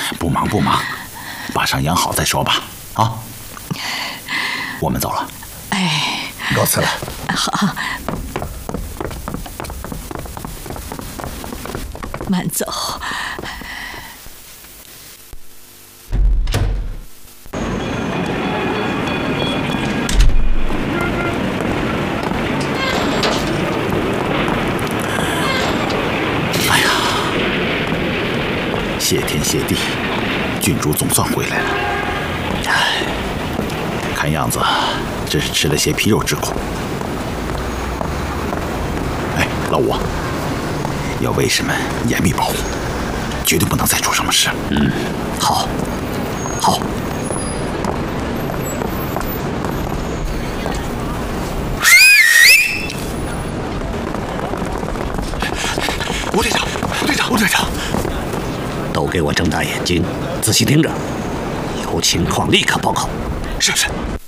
不忙不忙，把伤养好再说吧。啊，我们走了。 哎， 告辞了。 好，慢走。 哎呀，谢天谢地，郡主总算回来了。唉，看样子这是吃了些皮肉之苦。哎，老五，要为师们严密保护，绝对不能再出什么事。 嗯，好，好。 吴队长，吴队长，吴队长， 都给我睁大眼睛，仔细听着，有情况立刻报告。 是。